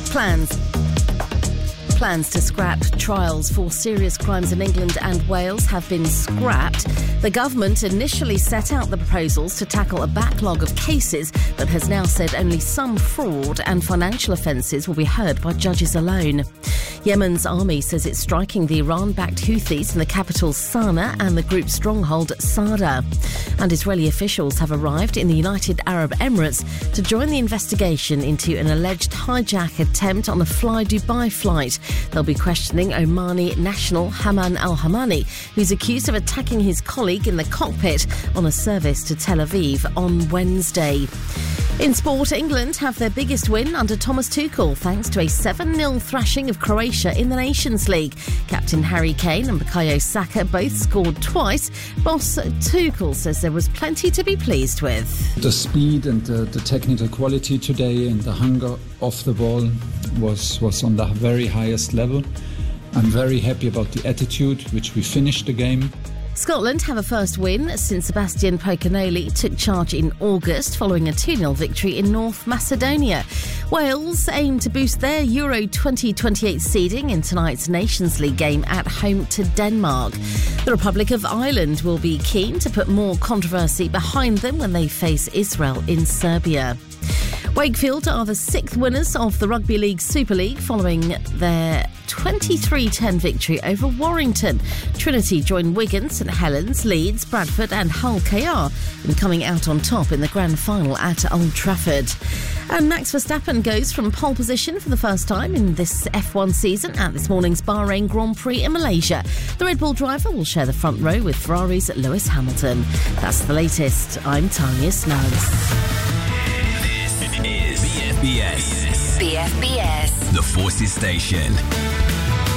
Plans to scrap trials for serious crimes in England and Wales have been scrapped. The government initially set out the proposals to tackle a backlog of cases, but has now said only some fraud and financial offences will be heard by judges alone. Yemen's army says it's striking the Iran-backed Houthis in the capital Sana'a and the group's stronghold Sada. And Israeli officials have arrived in the United Arab Emirates to join the investigation into an alleged hijack attempt on a Fly Dubai flight. They'll be questioning Omani national Haman al-Hamani, who's accused of attacking his colleague in the cockpit on a service to Tel Aviv on Wednesday. In sport, England have their biggest win under Thomas Tuchel thanks to a 7-0 thrashing of Croatia in the Nations League. Captain Harry Kane and Bukayo Saka both scored twice. Boss Tuchel says there was plenty to be pleased with. The speed and the technical quality today and the hunger off the ball was on the very highest level. I'm very happy about the attitude which we finished the game. Scotland have a first win since Sebastian Pocanoli took charge in August following a 2-0 victory in North Macedonia. Wales aim to boost their Euro 2028 seeding in tonight's Nations League game at home to Denmark. The Republic of Ireland will be keen to put more controversy behind them when they face Israel in Serbia. Wakefield are the 6th winners of the Rugby League Super League following their 23-10 victory over Warrington. Trinity joined Wigan, St Helens, Leeds, Bradford and Hull KR in coming out on top in the grand final at Old Trafford. And Max Verstappen goes from pole position for the first time in this F1 season at this morning's Bahrain Grand Prix in Malaysia. The Red Bull driver will share the front row with Ferrari's Lewis Hamilton. That's the latest. I'm Tanya Snuggs. BFBS. The Forces Station.